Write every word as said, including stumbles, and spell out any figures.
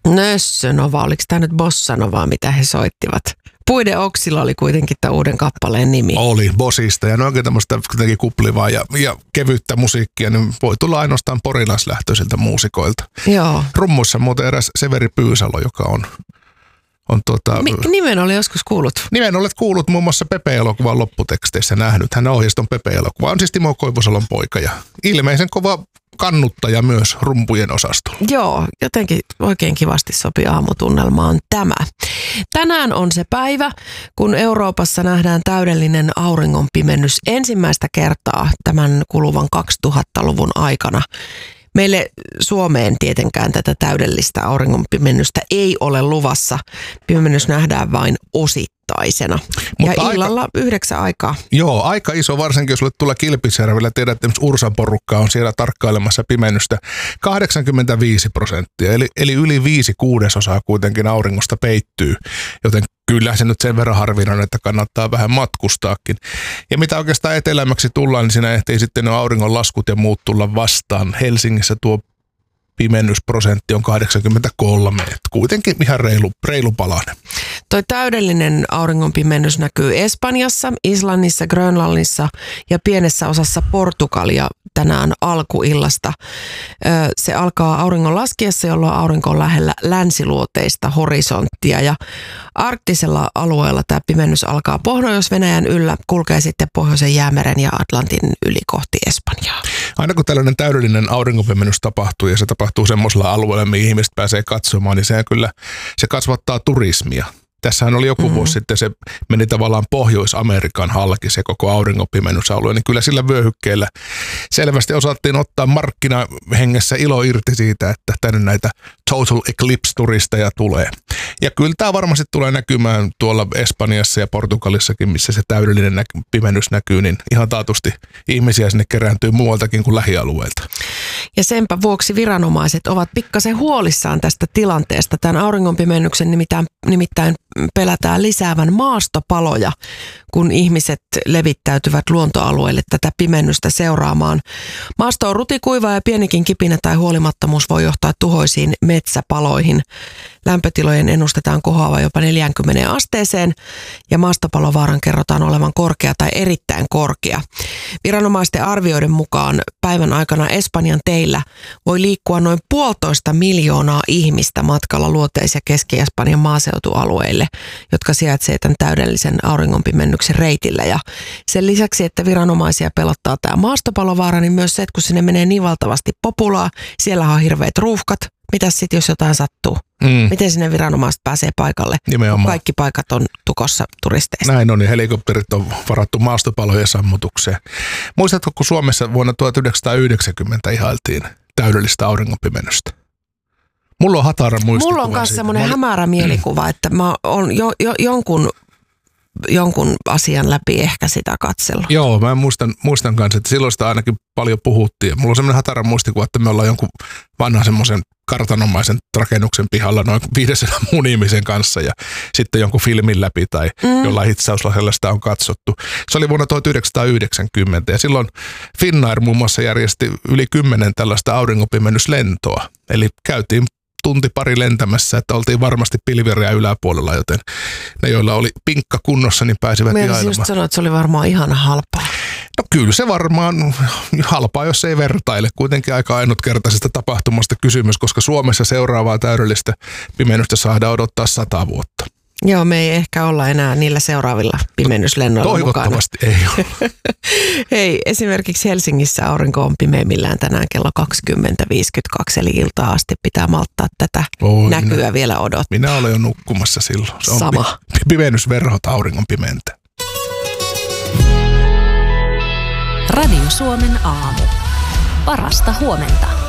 Nössönova, oliko tämä nyt Bossanova, mitä he soittivat? Puiden oksilla oli kuitenkin tämä uuden kappaleen nimi. Oli, Bossista, ja ne onkin tämmöistä kuitenkin kuplivaa ja, ja kevyttä musiikkia, niin voi tulla ainoastaan porilaislähtöisiltä muusikoilta. Joo. Rummuissa muuten eräs Severi Pyysalo, joka on... on tuota, Mi- nimen oli joskus kuullut. Nimen olet kuullut muun muassa Pepe-elokuvan lopputeksteissä nähnyt. Hän ohjaston Pepe-elokuva. On siis Timo Koivusalon poika ja ilmeisen kova kannuttaja myös rumpujen osastolla. Joo, jotenkin oikein kivasti sopii aamutunnelmaan tämä. Tänään on se päivä, kun Euroopassa nähdään täydellinen auringonpimennys ensimmäistä kertaa tämän kuluvan kaksituhattaluvun aikana. Meille Suomeen tietenkään tätä täydellistä auringonpimennystä ei ole luvassa. Pimennys nähdään vain osittaisena. Mutta ja illalla aika, yhdeksän aikaa. Joo, aika iso, varsinkin jos olet tuolla Kilpisjärvellä. Tiedät, että Ursan porukka on siellä tarkkailemassa pimennystä. kahdeksankymmentäviisi prosenttia, eli, eli yli viisi kuudesosaa kuitenkin auringosta peittyy. Joten kyllä se nyt sen verran harvinainen, että kannattaa vähän matkustaakin. Ja mitä oikeastaan etelämmäksi tullaan, niin siinä ehtii sitten ne auringonlaskut ja muut tulla vastaan. Helsingissä tuo pimennysprosentti on kahdeksankymmentäkolme, että kuitenkin ihan reilu, reilu palanen. Toi täydellinen auringonpimennys näkyy Espanjassa, Islannissa, Grönlannissa ja pienessä osassa Portugalia tänään alkuillasta. Se alkaa auringon laskiessa, jolloin aurinko on lähellä länsiluoteista horisonttia ja arktisella alueella tämä pimennys alkaa Pohjois-Venäjän yllä, kulkee sitten Pohjoisen jäämeren ja Atlantin yli kohti Espanjaa. Aina kun tällainen täydellinen auringonpimennys tapahtuu ja se tapahtuu semmoisella alueella, mihin ihmiset pääsee katsomaan, niin se kyllä se kasvattaa turismia. Tässähän oli joku mm-hmm. vuosi sitten, se meni tavallaan Pohjois-Amerikan halki se koko auringonpimennysalue, niin kyllä sillä vyöhykkeellä selvästi osattiin ottaa markkinahengessä ilo irti siitä, että tänne näitä total eclipse-turisteja tulee. Ja kyllä tämä varmasti tulee näkymään tuolla Espanjassa ja Portugalissakin, missä se täydellinen nä- pimennys näkyy, niin ihan taatusti ihmisiä sinne kerääntyy muualtakin kuin lähialueilta. Ja senpä vuoksi viranomaiset ovat pikkasen huolissaan tästä tilanteesta. Tämän auringonpimennyksen nimittäin, nimittäin pelätään lisäävän maastopaloja, kun ihmiset levittäytyvät luontoalueille tätä pimennystä seuraamaan. Maasto on rutikuiva ja pienikin kipinä tai huolimattomuus voi johtaa tuhoisiin metsäpaloihin. Lämpötilojen ennustetaan kohoavan jopa neljäänkymmeneen asteeseen ja maastopalovaaran kerrotaan olevan korkea tai erittäin korkea. Viranomaisten arvioiden mukaan päivän aikana Espanjan teillä voi liikkua noin puolitoista miljoonaa ihmistä matkalla luoteis- ja Keski-Espanjan maaseutualueille, jotka sijaitsee tämän täydellisen auringonpimennyksen reitillä. Ja sen lisäksi, että viranomaisia pelottaa tämä maastopalovaara, niin myös se, että kun sinne menee niin valtavasti populaa, siellä on hirveät ruuhkat. Mitäs sitten, jos jotain sattuu? Mm. Miten sinne viranomaiset pääsee paikalle? Nimenomaan. Kaikki paikat on tukossa turisteista. Näin on, niin helikopterit on varattu maastopalojen sammutukseen. Muistatko, kun Suomessa vuonna tuhatyhdeksänsataayhdeksänkymmentä ihailtiin täydellistä auringonpimennystä? Mulla on hatara muistikuva. Mulla on myös semmoinen olin... hämärä mielikuva, että mä oon jo, jo, jonkun... jonkun asian läpi ehkä sitä katsellut. Joo, mä muistan, muistan kanssa, että silloin sitä ainakin paljon puhuttiin. Mulla on semmoinen hatara muistikuva, että me ollaan jonkun vanhan semmoisen kartanomaisen rakennuksen pihalla noin viidensadan muun ihmisen kanssa ja sitten jonkun filmin läpi tai mm. jollain hitsauslaisella sitä on katsottu. Se oli vuonna tuhatyhdeksänsataayhdeksänkymmentä ja silloin Finnair muun muassa järjesti yli kymmenen tällaista auringonpimennyslentoa. Eli käytiin tunti pari lentämässä, että oltiin varmasti pilveriä yläpuolella, joten ne, joilla oli pinkka kunnossa, niin pääsivät ihailemaan. Mielestäni just sanoa, että se oli varmaan ihana halpaa. No kyllä se varmaan halpaa, jos ei vertaile. Kuitenkin aika ainutkertaisesta tapahtumasta kysymys, koska Suomessa seuraavaa täydellistä pimennystä saadaan odottaa sata vuotta. Joo, me ei ehkä olla enää niillä seuraavilla pimennyslennoilla Toivottavasti mukana. ei ole. Hei, esimerkiksi Helsingissä aurinko on pimeimmillään tänään kello kaksikymmentä viisikymmentäkaksi, eli iltaa asti pitää malttaa tätä Oi, näkyä minä, vielä odottaa. Minä olen jo nukkumassa silloin. Se on Sama. Pi- pimennysverhot auringon pimentä. Radio Suomen aamu. Parasta huomenta.